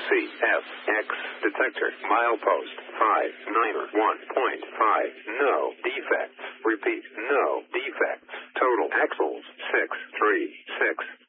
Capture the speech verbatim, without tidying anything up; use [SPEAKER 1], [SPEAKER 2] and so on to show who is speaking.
[SPEAKER 1] C F X detector. Milepost five nine one point five. No defects. Repeat, no defects. Total axles six three six.